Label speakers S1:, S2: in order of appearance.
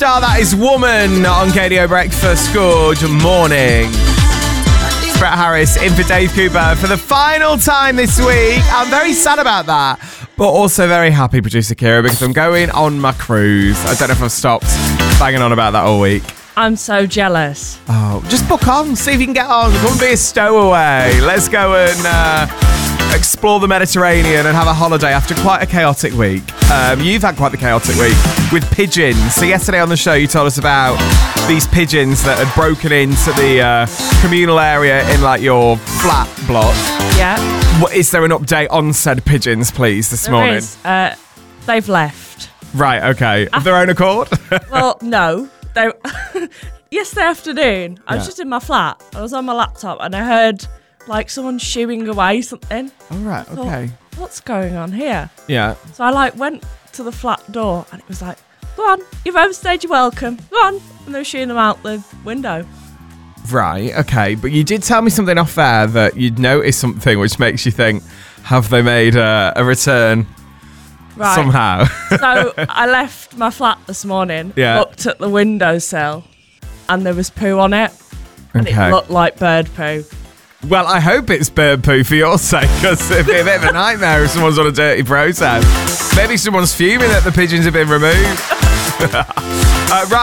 S1: That is Woman on KDO Breakfast. Good morning. It's Brett Harris in for Dave Cooper for the final time this week. I'm very sad about that, but also very happy, producer Kira, because I'm going on my cruise. I don't know if I've stopped banging on about that all week.
S2: I'm so jealous.
S1: Oh, just book on, see if you can get on. Come and be a stowaway. Let's go and explore the Mediterranean and have a holiday after quite a chaotic week. You've had quite the chaotic week with pigeons. So yesterday on the show, you told us about these pigeons that had broken into the communal area in like your flat block.
S2: Yeah.
S1: Is there an update on said pigeons, please, this morning?
S2: There is. They've left.
S1: Right, okay. Of their own accord?
S2: Well, no. Yesterday afternoon, I was just in my flat. I was on my laptop and I heard like someone shooing away something.
S1: All right, okay.
S2: What's going on here?
S1: Yeah.
S2: So I went to the flat door and it was like, go on, you've overstayed your welcome. Go on. And they were shooting them out the window.
S1: Right, okay. But you did tell me something off air that you'd noticed something which makes you think, have they made a return somehow?
S2: So I left my flat this morning, looked at the windowsill, and there was poo on it. And it looked like bird poo.
S1: Well, I hope it's bird poo for your sake, because it'd be a bit of a nightmare if someone's on a dirty process. Maybe someone's fuming that the pigeons have been removed. Right.